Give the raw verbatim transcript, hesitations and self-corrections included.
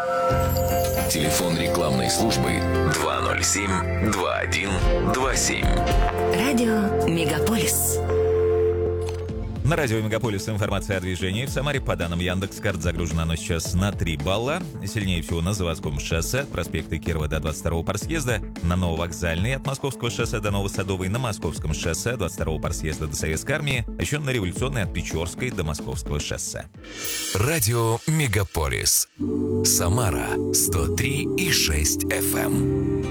Телефон рекламной службы два ноль семь два один два семь. Радио Мегаполис. На радио «Мегаполис» информация о движении. В Самаре, по данным Яндекс.Карт, загружено оно сейчас на три балла. Сильнее всего на Заводском шоссе от проспекта Кирова до двадцать второго парсъезда, на Нововокзальной от Московского шоссе до Новосадовой, на Московском шоссе двадцать второго парсъезда до Советской армии, а еще на Революционной от Печорской до Московского шоссе. Радио «Мегаполис». Самара сто три и шесть эф эм.